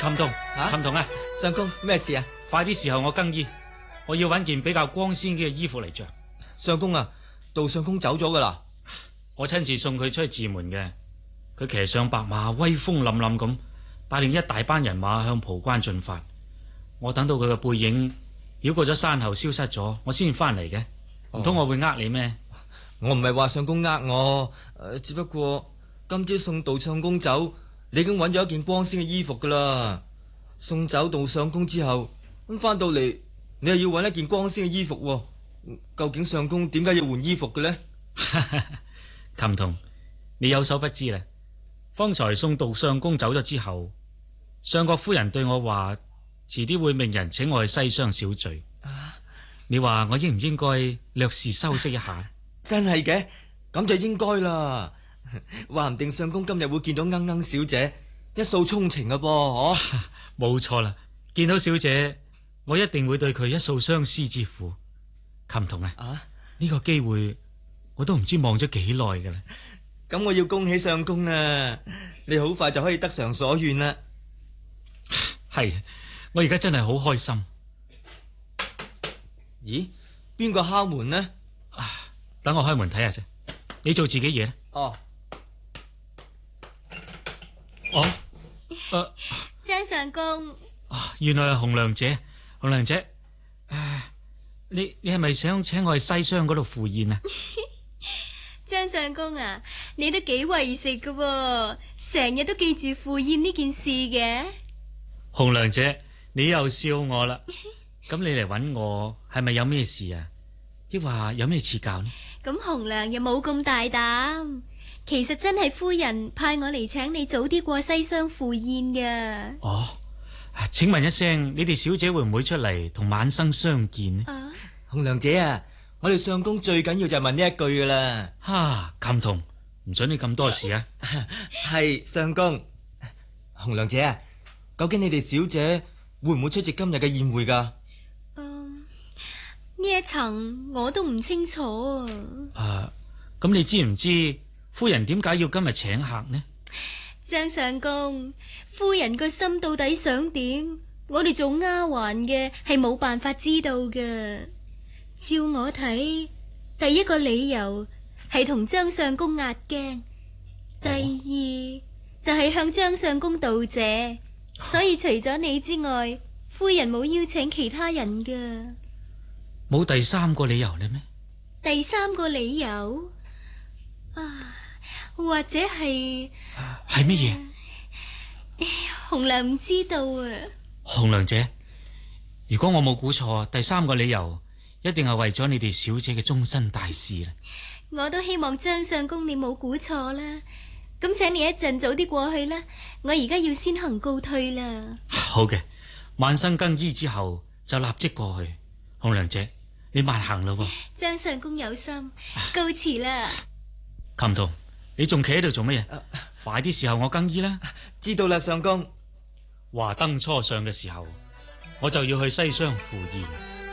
琴童，琴童啊！ 相公，咩事啊？ 快啲侍候我更衣，我要揾件比較光鮮嘅衣服嚟着。 相公啊，杜相公走咗噶啦。 我親自送佢出去寺門嘅，佢騎上白馬，威風凜凜咁，帶領一大班人馬向蒲關進發。我等到佢嘅背影繞過咗山後消失咗，我先翻嚟嘅。唔通我會呃你咩？ 我唔係話相公呃我，只不過今朝送杜相公走，你已經揾咗一件光鮮嘅衣服噶啦。送走杜相公之後，咁翻到嚟，你又要揾一件光鮮嘅衣服。究竟相公點解要換衣服嘅呢？ 琴童，你有所不知啦。方才送杜相公走咗之後，相國夫人對我話，遲啲會命人請我去西廂小聚。你話我應唔應該略事修飾一下？ 真係嘅，咁就應該啦。話唔定相公今日會見到鶯鶯小姐，一掃衷情嘅噃。 冇錯啦，見到小姐，我一定會對佢一掃相思之苦。琴童啊，呢個機會我都唔知望咗幾耐噶啦。 咁我要恭喜相公啊！你好快就可以得償所願啦。 係，我而家真係好開心。 咦？邊個敲門呢？ 等我開門睇下啫。你做自己嘢咧？ 張相公。 原來係紅娘姐。紅娘姐，你係咪想請我去西廂嗰度赴宴啊？ 張相公啊，你都幾為食噶喎，成日都記住赴宴呢件事嘅。 紅娘姐，你又笑我啦。咁你嚟揾我係咪有咩事啊？抑或有咩賜教呢？ 咁紅娘又冇咁大膽，其實真係夫人派我嚟請你早啲過西廂赴宴嘅。 請問一聲，你哋小姐會唔會出嚟同晚生相見呢？ 紅娘姐啊，我哋相公最緊要就係問呢一句噶啦。 琴童，唔准你咁多事啊。 係相公。紅娘姐啊，究竟你哋小姐會唔會出席今日嘅宴會噶？ 呢一層我都唔清楚啊。 咁你知唔知夫人點解要今日請客呢？ 張相公，夫人個心到底想點？我哋做丫鬟嘅係冇辦法知道嘅。照我睇，第一個理由係同張相公壓驚，第二就係向張相公道謝。所以除咗你之外，夫人冇邀請其他人㗎。 冇第三個理由咧咩？ 第三個理由或者係乜嘢？ 紅娘唔知道啊。 紅娘姐，如果我冇估錯，第三個理由一定係為咗你哋小姐嘅終身大事啦。 我都希望張相公你冇估錯啦。咁請你一陣早啲過去啦，我而家要先行告退啦。 好嘅，晚生更衣之後就立即過去。紅娘姐，你慢行咯。 張相公有心，告辭啦。 琴童，你仲企喺度做乜嘢？快啲侍候我更衣啦。 知道啦，相公。 華燈初上嘅時候，我就要去西廂赴宴。